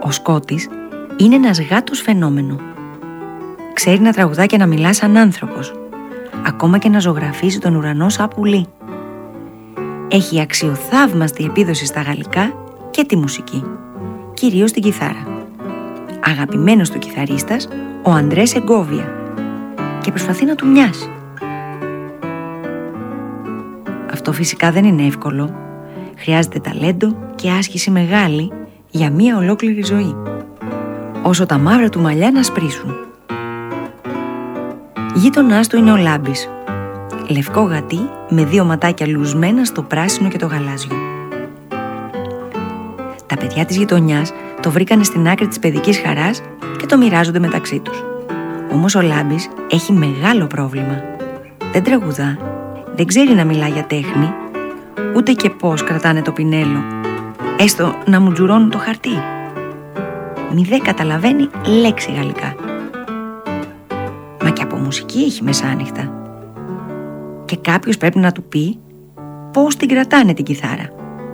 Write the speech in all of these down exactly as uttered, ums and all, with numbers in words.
Ο Σκότης είναι ένας γάτος φαινόμενο. Ξέρει να τραγουδά και να μιλά σαν άνθρωπος, ακόμα και να ζωγραφίζει τον ουρανό σαν πουλί. Έχει αξιοθαύμαστη επίδοση στα γαλλικά και τη μουσική, κυρίως την κιθάρα. Αγαπημένος του κιθαρίστας, ο Αντρέ Σεγκόβια, και προσπαθεί να του μοιάσει. Αυτό φυσικά δεν είναι εύκολο. Χρειάζεται ταλέντο και άσκηση μεγάλη για μία ολόκληρη ζωή, όσο τα μαύρα του μαλλιά να σπρίσουν. Γείτονάς του είναι ο Λάμπης, λευκό γατί με δύο ματάκια λουσμένα στο πράσινο και το γαλάζιο. Τα παιδιά της γειτονιάς το βρήκανε στην άκρη της παιδικής χαράς και το μοιράζονται μεταξύ τους. Όμως ο Λάμπης έχει μεγάλο πρόβλημα. Δεν τραγουδά, δεν ξέρει να μιλά για τέχνη, ούτε και πώς κρατάνε το πινέλο, έστω να μου τζουρώνουν το χαρτί. Μη δε καταλαβαίνει λέξη γαλλικά. Μα και από μουσική έχει μεσάνυχτα. Και κάποιος πρέπει να του πει πώς την κρατάνε την κιθάρα.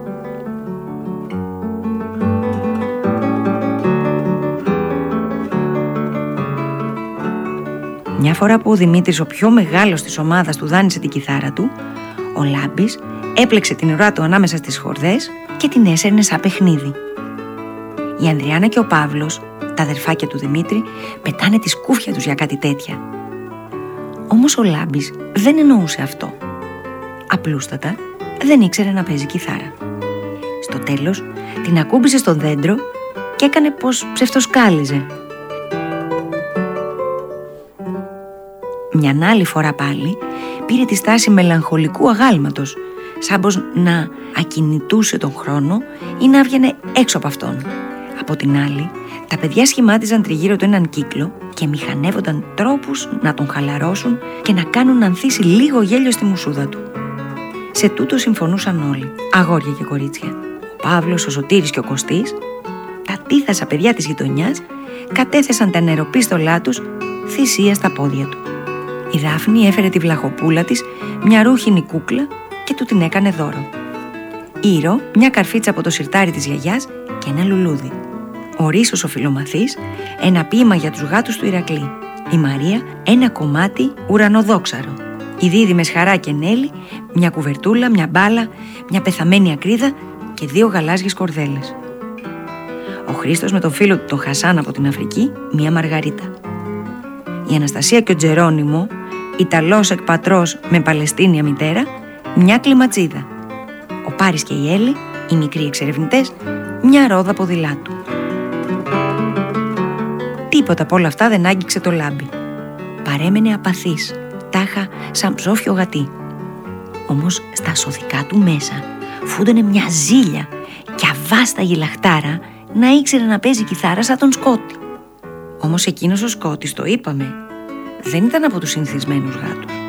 Μια φορά που ο Δημήτρης, ο πιο μεγάλος της ομάδας, του δάνεισε την κιθάρα του, ο Λάμπης έπλεξε την ουρά του ανάμεσα στις χορδές και την έσαιρνε σαν παιχνίδι. Η Ανδριάννα και ο Παύλος, τα αδερφάκια του Δημήτρη, πετάνε τη σκούφια τους για κάτι τέτοια. Όμως ο Λάμπης δεν εννοούσε αυτό. Απλούστατα δεν ήξερε να παίζει κιθάρα. Στο τέλος την ακούμπησε στο δέντρο και έκανε πως ψευτοσκάλιζε. Μιαν άλλη φορά πάλι πήρε τη στάση μελαγχολικού αγάλματος, σαν πως να ακινητούσε τον χρόνο ή να βγαινε έξω από αυτόν. Από την άλλη, τα παιδιά σχημάτιζαν τριγύρω του έναν κύκλο και μηχανεύονταν τρόπους να τον χαλαρώσουν και να κάνουν να ανθίσει λίγο γέλιο στη μουσούδα του. Σε τούτο συμφωνούσαν όλοι, αγόρια και κορίτσια. Ο Παύλος, ο Σωτήρης και ο Κωστής, τα τύθασα παιδιά της γειτονιάς, κατέθεσαν τα νεροπίστολά τους θυσία στα πόδια του. Η Δάφνη έφερε τη βλαχοπούλα της, μια ρούχινη κούκλα, και του την έκανε δώρο. Ήρο, μια καρφίτσα από το σιρτάρι της γιαγιάς και ένα λουλούδι. Ο Ρίσος ο φιλομαθής, ένα ποίημα για τους γάτους του Ηρακλή. Η Μαρία, ένα κομμάτι ουρανοδόξαρο. Οι δίδυμες Χαρά και Νέλη, μια κουβερτούλα, μια μπάλα, μια πεθαμένη ακρίδα και δύο γαλάζιες κορδέλες. Ο Χρήστος με τον φίλο του τον Χασάν από την Αφρική, μια μαργαρίτα. Η Αναστασία και ο Τζερόνιμο, Ιταλός εκπατρός με Παλαιστίνια μητέρα, μια κλιματσίδα. Ο Πάρης και η Έλλη, οι μικροί εξερευνητές, μια ρόδα ποδηλάτου. Τίποτα από όλα αυτά δεν άγγιξε το Λάμπη. Παρέμενε απαθής, τάχα σαν ψόφιο γατί. Όμως στα σωθικά του μέσα φούντωνε μια ζήλια και αβάσταγη λαχτάρα να ήξερε να παίζει κιθάρα σαν τον Σκότη. Όμως εκείνος ο Σκότης, το είπαμε, δεν ήταν από τους συνηθισμένους γάτους.